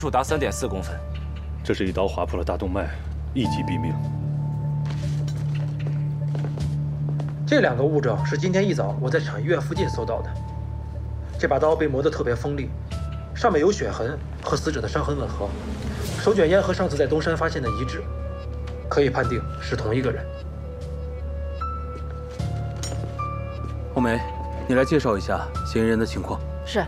处达3.4公分。 这是一刀划破了大动脉，一击毙命。 这2个物证是今天一早我在产医院附近搜到的。这把刀被磨得特别锋利，上面有血痕，和死者的伤痕吻合，手卷烟和上次在东山发现的一致，可以判定是同一个人。 红梅，你来介绍一下嫌疑人的情况。 是。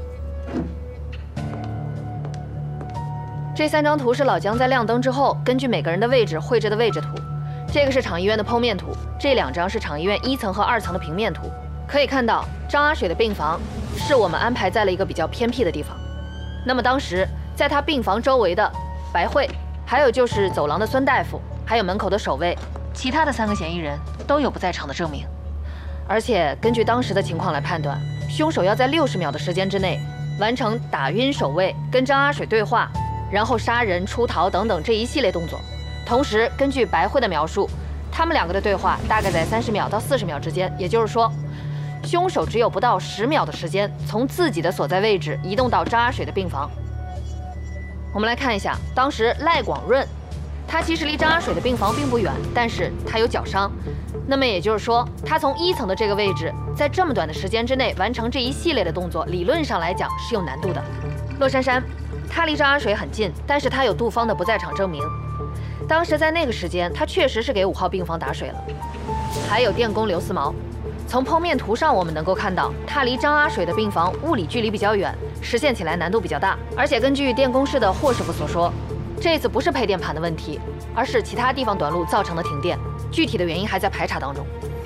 这3张图是老姜在亮灯之后，根据每个人的位置绘制的位置图。这个是厂医院的剖面图，这2张是厂医院1层和2层的平面图。可以看到，张阿水的病房是我们安排在了一个比较偏僻的地方。那么当时在他病房周围的白慧，还有就是走廊的孙大夫，还有门口的守卫，其他的3个嫌疑人都有不在场的证明。而且根据当时的情况来判断，凶手要在60秒的时间之内完成打晕守卫、跟张阿水对话，然后杀人、出逃等等这一系列动作。同时，根据白慧的描述，他们2个的对话大概在30秒到40秒之间，也就是说，凶手只有不到10秒的时间从自己的所在位置移动到张阿水的病房。我们来看一下，当时赖广润，他其实离张阿水的病房并不远，但是他有脚伤。那么也就是说，他从1层的这个位置，在这么短的时间之内完成这一系列的动作，理论上来讲是有难度的。骆珊珊，他离张阿水很近，但是他有杜芳的不在场证明。当时在那个时间，他确实是给5号病房打水了。还有电工刘思毛，从剖面图上我们能够看到，他离张阿水的病房物理距离比较远，实现起来难度比较大。而且根据电工室的霍师傅所说，这次不是配电盘的问题，而是其他地方短路造成的停电，具体的原因还在排查当中。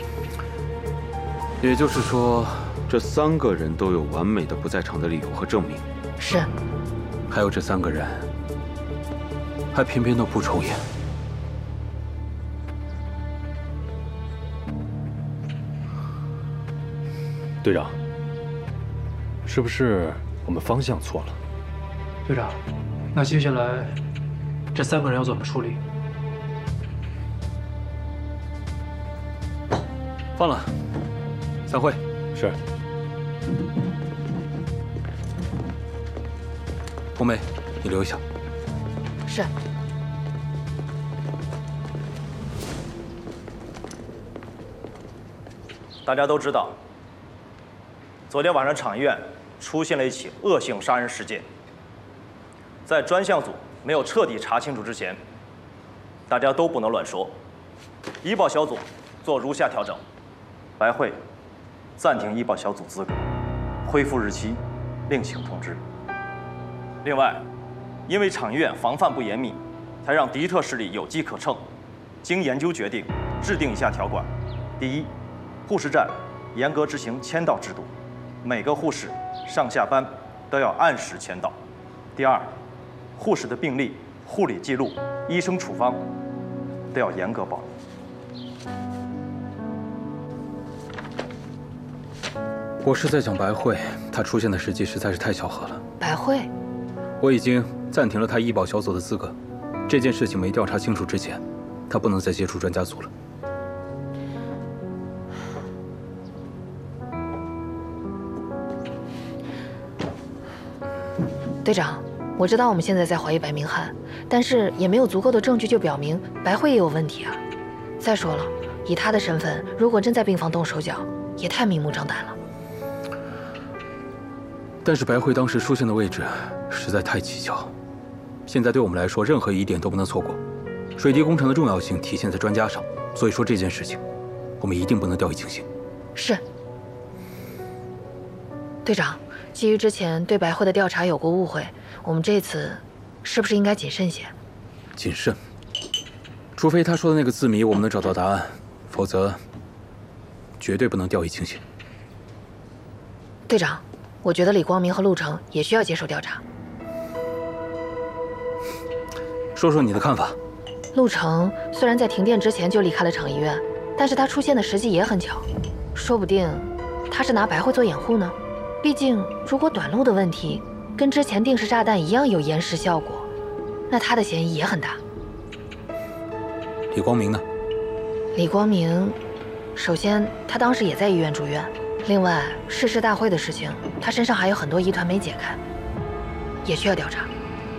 也就是说，这3个人都有完美的不在场的理由和证明。 是。 还有这3个人，还偏偏都不抽烟。 队长，是不是我们方向错了？ 队长，那接下来这3个人要怎么处理？ 放了，散会。 是。 红梅，你留下。 是。 大家都知道，昨天晚上厂医院出现了一起恶性杀人事件。在专项组没有彻底查清楚之前，大家都不能乱说。医保小组做如下调整：白慧暂停医保小组资格，恢复日期另请通知。另外，因为厂医院防范不严密，才让敌特势力有机可乘。经研究决定，制定以下条款：第一，护士站严格执行签到制度，每个护士上下班都要按时签到。第二，护士的病历、护理记录、医生处方都要严格保密。 我是在讲白慧，她出现的时机实在是太巧合了。 白慧， 我已经暂停了她医保小组的资格，这件事情没调查清楚之前，她不能再接触专家组了。 队长，我知道我们现在在怀疑白明翰，但是也没有足够的证据就表明白慧也有问题啊。再说了，以他的身份，如果真在病房动手脚，也太明目张胆了。 但是白慧当时出现的位置实在太蹊跷，现在对我们来说，任何一点都不能错过。水滴工程的重要性体现在专家上，所以说这件事情，我们一定不能掉以轻心。 是。队长，基于之前对白慧的调查有过误会，我们这次是不是应该谨慎些？ 谨慎，除非他说的那个字谜我们能找到答案，否则绝对不能掉以轻心。 队长，我觉得李光明和陆成也需要接受调查。 说说你的看法。 陆成虽然在停电之前就离开了厂医院，但是他出现的时机也很巧，说不定他是拿白慧做掩护呢。毕竟，如果短路的问题跟之前定时炸弹一样有延时效果，那他的嫌疑也很大。 李光明呢？ 李光明，首先他当时也在医院住院，另外誓师大会的事情，他身上还有很多疑团没解开，也需要调查。